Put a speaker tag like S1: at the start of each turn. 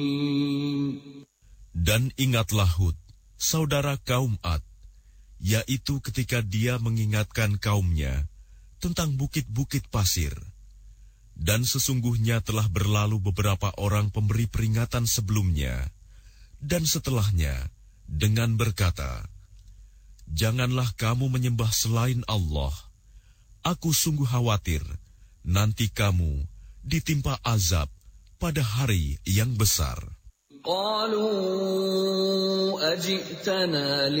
S1: Dan ingatlah Hud, saudara kaum Ad, yaitu ketika dia mengingatkan kaumnya tentang bukit-bukit pasir. Dan sesungguhnya telah berlalu beberapa orang pemberi peringatan sebelumnya dan setelahnya dengan berkata, "Janganlah kamu menyembah selain Allah. Aku sungguh khawatir nanti kamu ditimpa azab pada hari yang besar."